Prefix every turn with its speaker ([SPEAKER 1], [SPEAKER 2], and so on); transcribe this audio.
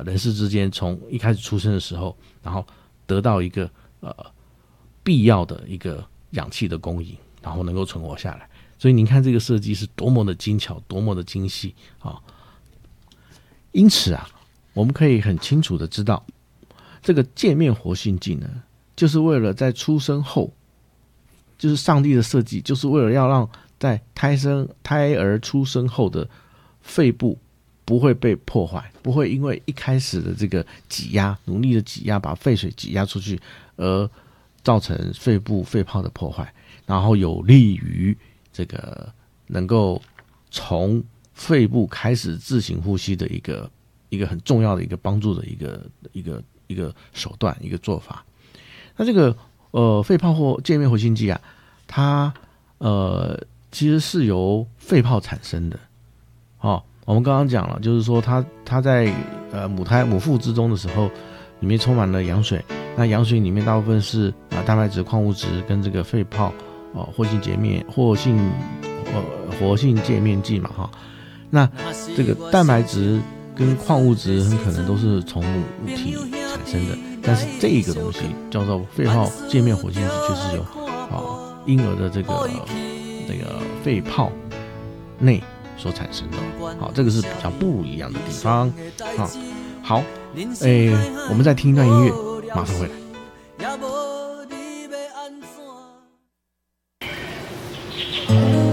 [SPEAKER 1] 人世之间从一开始出生的时候，然后得到一个必要的一个氧气的供应，然后能够存活下来。所以您看这个设计是多么的精巧，多么的精细啊！因此啊，我们可以很清楚的知道，这个界面活性剂呢，就是为了在出生后，就是上帝的设计，就是为了要让在胎儿出生后的肺部不会被破坏，不会因为一开始的这个挤压，努力的挤压，把废水挤压出去，而造成肺部肺泡的破坏，然后有利于这个能够从肺部开始自行呼吸的一个很重要的一个帮助的一个手段，一个做法。那这个肺泡或界面活性剂啊，它其实是由肺泡产生的。我们刚刚讲了，就是说它在母腹之中的时候，里面充满了羊水，那羊水里面大部分是蛋白质、矿物质跟这个肺泡活性界面剂嘛哈。那这个蛋白质跟矿物质很可能都是从母体产生的，但是这个东西叫做肺泡界面活性剂，却是由婴儿的这个肺泡内所产生的。好，这个是比较不一样的地方。好，我们再听一段音乐，马上回来。